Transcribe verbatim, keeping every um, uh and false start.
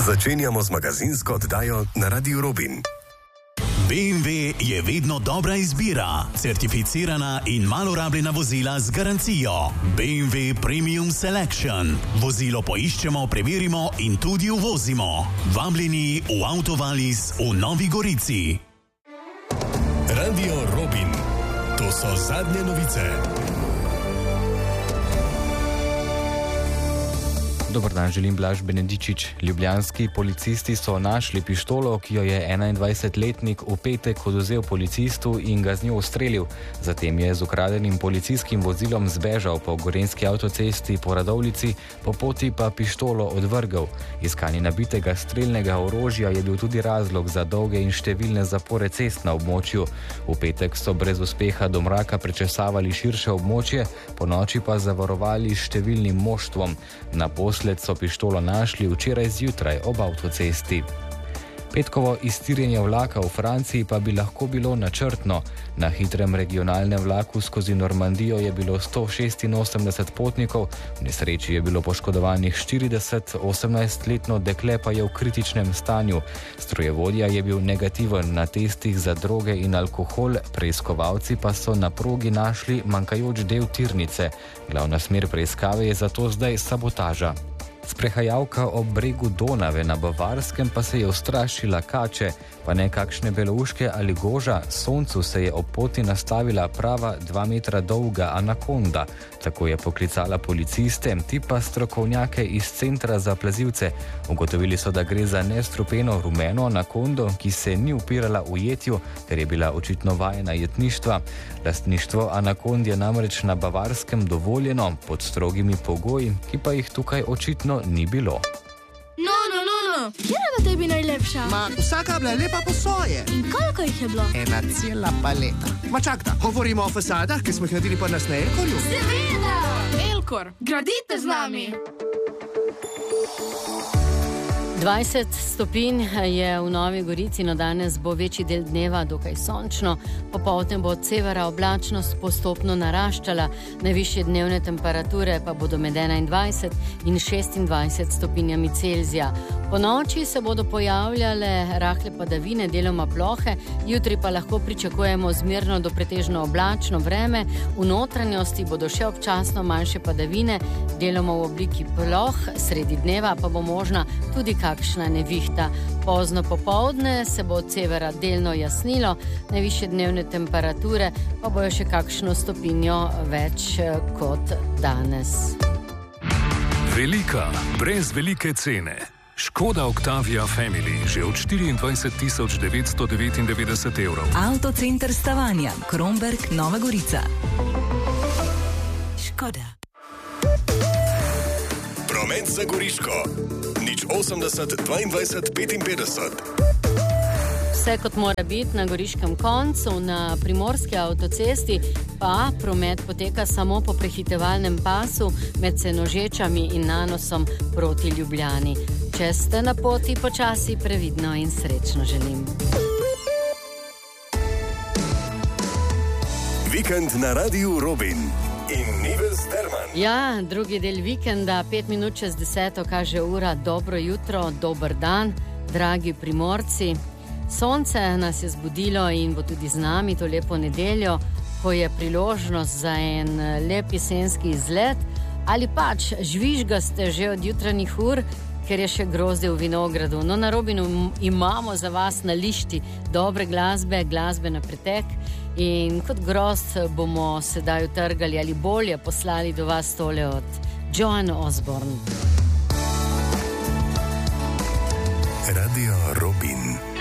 Začenjamo z magazinsko oddajo na Radiu Robin. B M W je vedno dobra izbira. Certificirana in malo rabljena vozila z garancijo. B M W Premium Selection. Vozilo poiščemo, preverimo in tudi uvozimo. Vabljeni v Autovalis v Novi Gorici. Radio Robin. To so zadnje novice. Dobar dan, želim Blaž Benedičič. Ljubljanski policisti so našli pištolo, ki jo je enaindvajsetletnik v petek odvzel policistu in ga z njo ustrelil. Zatem je z ukradenim policijskim vozilom zbežal po gorenjski avtocesti po Radovljici, po poti pa pištolo odvrgel. Iskanje nabitega strelnega orožja je bil tudi razlog za dolge in številne zapore cest na območju. V petek so brez uspeha do mraka prečesavali širše območje, po noči pa zavarovali številnim moštvom. Naposled so pištolo našli včeraj zjutraj ob avtocesti. Petkovo iztirjenje vlaka v Franciji pa bi lahko bilo načrtno. Na hitrem regionalnem vlaku skozi Normandijo je bilo sto šestinosemdeset potnikov, v nesreči je bilo poškodovanih štirideset, osemnajstletno dekle pa je v kritičnem stanju. Strojevodja je bil negativen na testih za droge in alkohol, preiskovalci pa so na progi našli manjkajoč del tirnice. Glavna smer preiskave je zato zdaj sabotaža. Sprehajalka ob bregu Donave na Bavarskem pa se je ustrašila kače, pa ne kakšne belouške ali goža, soncu se je ob poti nastavila prava dva metra dolga anakonda. Tako je poklicala policiste, ti pa strokovnjake iz centra za plazilce. Ugotovili so, da gre za nestrupeno rumeno anakondo, ki se ni upirala ujetju, ker je bila očitno vajena jetništva. Lastništvo anakond je namreč na Bavarskem dovoljeno pod strogimi pogoji, ki pa jih tukaj očitno ni bilo. No, no, no, no. Kje je v tebi najlepša? Ma, vsaka je bila lepa po svoje. In koliko jih je bilo? Ena cela paleta. Ma čak da, govorimo o fasadah, ki smo jih naredili pa nas na Elkorju. Seveda! Elkor, gradite z nami! dvajset stopinj je v Novi Gorici, no danes bo večji del dneva dokaj sončno, popoldne bo od severa oblačnost postopno naraščala, najvišje dnevne temperature pa bodo med enaindvajset in šestindvajset stopinjami Celzija. Po noči se bodo pojavljale rahle padavine, deloma plohe, jutri pa lahko pričakujemo zmerno do pretežno oblačno vreme, v notranjosti bodo še občasno manjše padavine, deloma v obliki ploh, sredi dneva pa bo možna tudi kakšna nevihta. Pozno popoldne se bo od severa delno jasnilo, najvišje dnevne temperature pa bojo še kakšno stopinjo več kot danes. Velika, brez velike cene. Škoda Octavia Family že od štiriindvajset tisoč devetsto devetindevetdeset evrov. Avtocenter Stavanja, Kromberk, Nova Gorica. Škoda. Promet za Goriško. Nič osemdeset, dvaindvajset, petinpetdeset. Vse kot mora biti na goriškem koncu, na primorski avtocesti pa promet poteka samo po prehitevalnem pasu med Senožečami in Nanosom proti Ljubljani. Če ste na poti, počasi, previdno in srečno želim. Vikend na Radiu Robin in Nives Derman. Ja, drugi del vikenda, pet minut čez deseto kaže ura. Dobro jutro, dober dan, dragi Primorci. Sonce nas je zbudilo in bo tudi z nami to lepo nedeljo, ko je priložnost za en lep jesenski izlet, ali pač žvižgaste že od jutranjih ur, ker je še grozdje v vinogradu. No, na Robinu imamo za vas na lišti dobre glasbe, glasbe na pretek in kot grozd bomo sedaj utrgali ali bolje poslali do vas tole od Joan Osborne. Radio Robin.